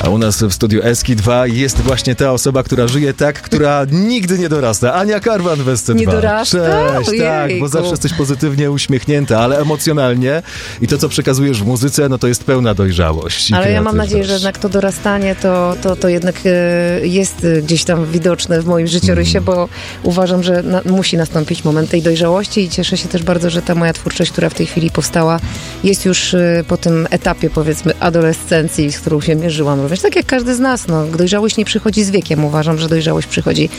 A u nas w studiu Eski 2 jest właśnie ta osoba, która żyje tak, która nigdy nie dorasta. Ania Karwan w Esce 2. Nie dorasta? Cześć, Ojejku. tak, bo zawsze jesteś pozytywnie uśmiechnięta, ale emocjonalnie. I to, co przekazujesz w muzyce, no to jest pełna dojrzałość. Ale ja mam nadzieję, że jednak to dorastanie to jednak jest gdzieś tam widoczne w moim życiorysie, bo uważam, że musi nastąpić moment tej dojrzałości i cieszę się też bardzo, że ta moja twórczość, która w tej chwili powstała, jest już po tym etapie, powiedzmy, adolescencji, z którą się mierzyłam również. Tak jak każdy z nas, no, dojrzałość nie przychodzi z wiekiem. Uważam, że dojrzałość przychodzi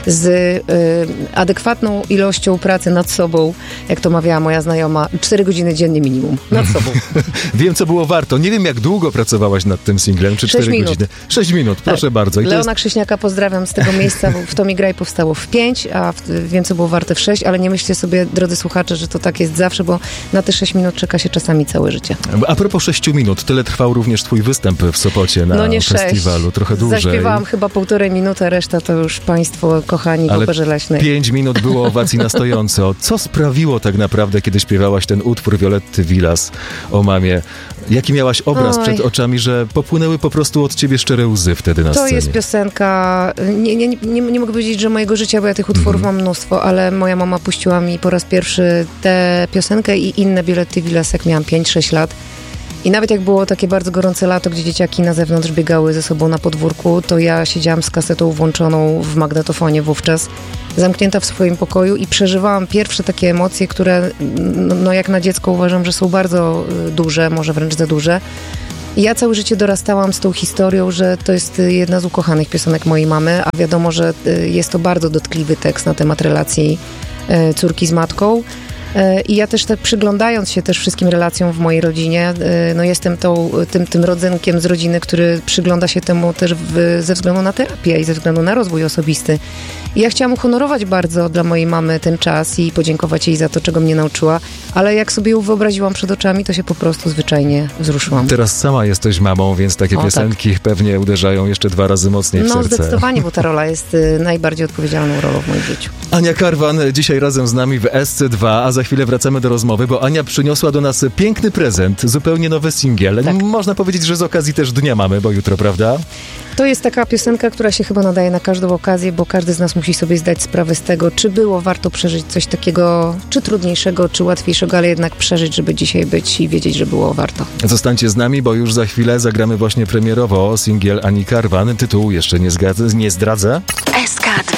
z adekwatną ilością pracy nad sobą, jak to mawiała moja znajoma, 4 godziny dziennie minimum nad sobą. Wiem, co było warto. Nie wiem, jak długo pracowałaś nad tym singlem, czy 4 godziny? 6 minut, proszę tak. bardzo. I Leona Krzyśniaka pozdrawiam z tego miejsca. W To mi graj powstało w 5, a Wiem, co było warte w 6, ale nie myślcie sobie, drodzy słuchacze, że to tak jest zawsze, bo na te 6 minut czeka się czasami całe życie. A propos 6 minut, tyle trwał również twój występ w Sopocie na festiwalu. 6. Trochę dłużej. Zaśpiewałam chyba 1,5 minuty, reszta to już państwo kochani w Operze Leśnej. 5 minut było owacji na stojąco. Co sprawiło tak naprawdę, kiedy śpiewałaś ten utwór Violetty Villas o mamie? Jaki miałaś obraz przed oczami, że popłynęły po prostu od ciebie szczere łzy wtedy na scenie? To jest piosenka, nie mogę powiedzieć, że mojego życia, bo ja tych utworów mam mnóstwo, ale moja mama puściła mi po raz pierwszy tę piosenkę i inne Violetty Villas, jak miałam 5-6 lat. I nawet jak było takie bardzo gorące lato, gdzie dzieciaki na zewnątrz biegały ze sobą na podwórku, to ja siedziałam z kasetą włączoną w magnetofonie wówczas, zamknięta w swoim pokoju i przeżywałam pierwsze takie emocje, które no jak na dziecko uważam, że są bardzo duże, może wręcz za duże. I ja całe życie dorastałam z tą historią, że to jest jedna z ukochanych piosenek mojej mamy, a wiadomo, że jest to bardzo dotkliwy tekst na temat relacji córki z matką. I ja też tak przyglądając się też wszystkim relacjom w mojej rodzinie, no jestem tym rodzynkiem z rodziny, który przygląda się temu też ze względu na terapię i ze względu na rozwój osobisty. I ja chciałam uhonorować bardzo dla mojej mamy ten czas i podziękować jej za to, czego mnie nauczyła, ale jak sobie ją wyobraziłam przed oczami, to się po prostu zwyczajnie wzruszyłam. Teraz sama jesteś mamą, więc takie piosenki pewnie uderzają jeszcze 2 razy mocniej w serce. No zdecydowanie, bo ta rola jest najbardziej odpowiedzialną rolą w moim życiu. Ania Karwan dzisiaj razem z nami w SC2, a za chwilę wracamy do rozmowy, bo Ania przyniosła do nas piękny prezent, zupełnie nowy singiel. Tak. Można powiedzieć, że z okazji też Dnia Mamy, bo jutro, prawda? To jest taka piosenka, która się chyba nadaje na każdą okazję, bo każdy z nas musi sobie zdać sprawę z tego, czy było warto przeżyć coś takiego, czy trudniejszego, czy łatwiejszego, ale jednak przeżyć, żeby dzisiaj być i wiedzieć, że było warto. Zostańcie z nami, bo już za chwilę zagramy właśnie premierowo singiel Ani Karwan. Tytuł jeszcze nie zdradzę. SK2